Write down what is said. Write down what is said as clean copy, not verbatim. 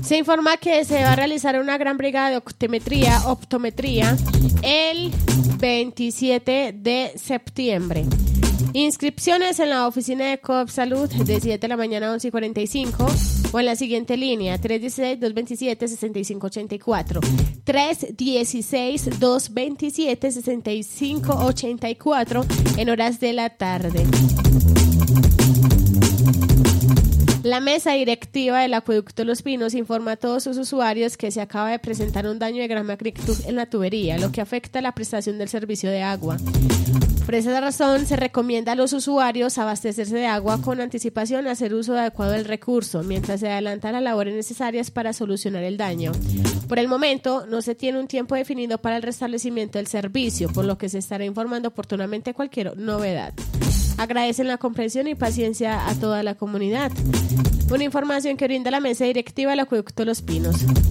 Se informa que se va a realizar una gran brigada de optometría el 27 de septiembre. Inscripciones en la oficina de Coop Salud de 7 de la mañana a 11:45 o en la siguiente línea 316-227-6584 316-227-6584 en horas de la tarde. La mesa directiva del Acueducto Los Pinos informa a todos sus usuarios que se acaba de presentar un daño de gran magnitud en la tubería, lo que afecta la prestación del servicio de agua. Por esa razón, se recomienda a los usuarios abastecerse de agua con anticipación y hacer uso adecuado del recurso, mientras se adelantan las labores necesarias para solucionar el daño. Por el momento, no se tiene un tiempo definido para el restablecimiento del servicio, por lo que se estará informando oportunamente cualquier novedad. Agradecen la comprensión y paciencia a toda la comunidad. Una información que brinda la mesa directiva del Acueducto Los Pinos.